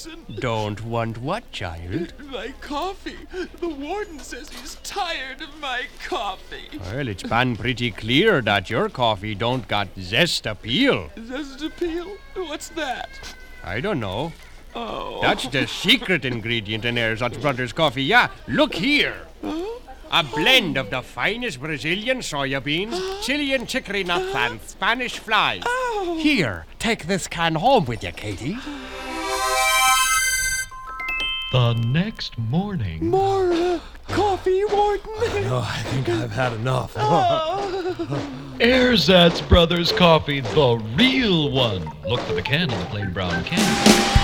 Watson. Don't want what, child? My coffee. The warden says he's tired of my coffee. Well, it's been pretty clear that your coffee don't got zest appeal. Zest appeal? What's that? I don't know. Oh. That's the secret ingredient in Erzatz Brothers coffee. Yeah, look here. A blend of the finest Brazilian soya beans, Chilean chicory nuts, and Spanish flies. Here, take this can home with you, Katie. The next morning... More coffee, Warden. No, I think I've had enough. Erzatz Brothers coffee, the real one. Look for the can on the plain brown can.